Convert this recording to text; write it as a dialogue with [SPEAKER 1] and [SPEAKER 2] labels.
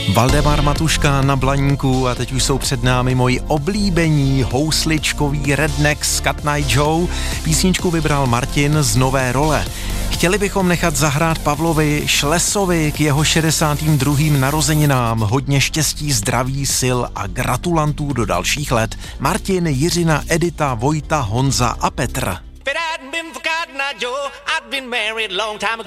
[SPEAKER 1] Valdemar Matuška na Blaníku a teď už jsou před námi moji oblíbení housličkový redneck z Cat Night Joe. Písničku vybral Martin z Nové role. Chtěli bychom nechat zahrát Pavlovi Šlesovi k jeho 62. narozeninám. Hodně štěstí, zdraví, sil a gratulantů do dalších let. Martin, Jiřina, Edita, Vojta, Honza a Petr.